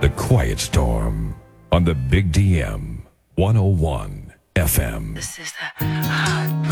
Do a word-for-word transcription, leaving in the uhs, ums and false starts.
The Quiet Storm on the Big D M one oh one F M. This is the hot